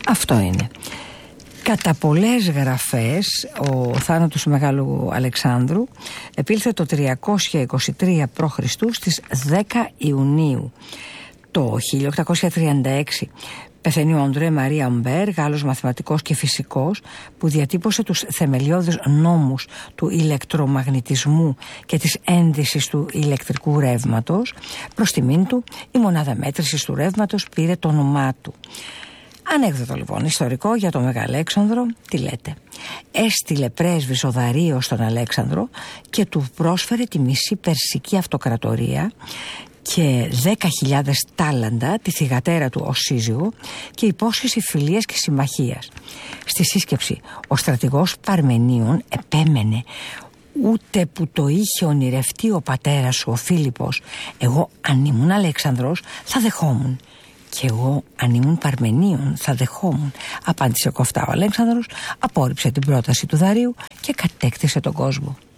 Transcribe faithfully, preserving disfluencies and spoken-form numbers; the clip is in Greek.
Αυτό είναι. Κατά πολλές γραφές, ο θάνατος του Μεγάλου Αλεξάνδρου επήλθε το τριακόσια είκοσι τρία π.Χ. στις δέκα Ιουνίου. Το χίλια οκτακόσια τριάντα έξι πεθαίνει ο Αντρέ Μαρία Αμπέρ, Γάλλος μαθηματικός και φυσικός, που διατύπωσε τους θεμελιώδεις νόμους του ηλεκτρομαγνητισμού και της ένδυσης του ηλεκτρικού ρεύματος. Προς τιμήν του, η μονάδα μέτρησης του ρεύματος πήρε το όνομά του. Ανέκδοτο λοιπόν ιστορικό για τον Μεγαλέξανδρο. Τι λέτε? Έστειλε πρέσβης ο Δαρείος στον Αλέξανδρο και του πρόσφερε τη μισή Περσική αυτοκρατορία και δέκα χιλιάδες τάλαντα, τη θυγατέρα του ως σύζυγο, και υπόσχεση φιλίας και συμμαχίας. Στη σύσκεψη ο στρατηγός Παρμενίων επέμενε: ούτε που το είχε ονειρευτεί ο πατέρας σου ο Φίλιππος, εγώ αν ήμουν Αλέξανδρος θα δεχόμουν. «Και εγώ αν ήμουν Παρμενίων θα δεχόμουν», απάντησε κοφτά ο Αλέξανδρος, απόρριψε την πρόταση του Δαρείου και κατέκτησε τον κόσμο.